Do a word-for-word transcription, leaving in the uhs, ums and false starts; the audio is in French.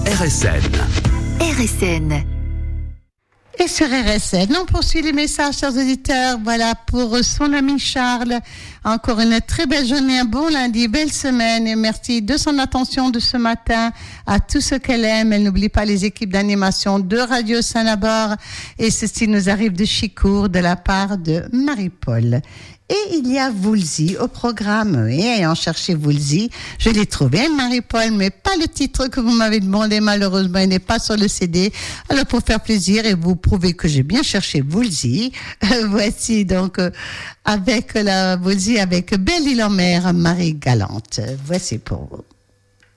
R S N. R S N. Et sur R S N, on poursuit les messages, chers auditeurs. Voilà, pour son ami Charles. Encore une très belle journée, un bon lundi, belle semaine. Et merci de son attention de ce matin à tout ce qu'elle aime. Elle n'oublie pas les équipes d'animation de Radio Saint-Labor. Et ceci nous arrive de Chicourt, de la part de Marie-Paul. Et il y a Woolsey au programme. Et ayant cherché Woolsey, je l'ai trouvé, Marie-Paul, mais pas le titre que vous m'avez demandé. Malheureusement, il n'est pas sur le C D. Alors, pour faire plaisir et vous prouver que j'ai bien cherché Woolsey, euh, voici donc euh, avec la Woolsey, avec Belle Île en Mer, Marie Galante. Voici pour vous.